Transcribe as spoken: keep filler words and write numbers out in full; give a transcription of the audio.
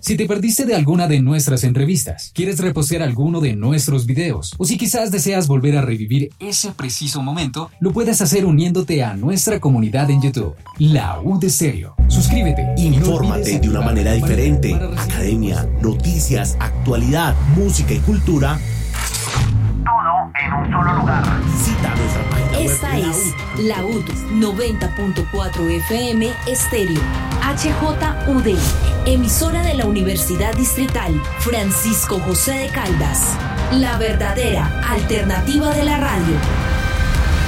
Si te perdiste de alguna de nuestras entrevistas, quieres repostear alguno de nuestros videos, o si quizás deseas volver a revivir ese preciso momento, lo puedes hacer uniéndote a nuestra comunidad en YouTube, La U de Stereo. Suscríbete. Infórmate no de una manera diferente. Academia, noticias, actualidad, música y cultura. Todo en un solo lugar. Visita nuestra página web. Esta es La U D noventa punto cuatro F M Estéreo, H J U D, emisora de la Universidad Distrital Francisco José de Caldas, la verdadera alternativa de la radio.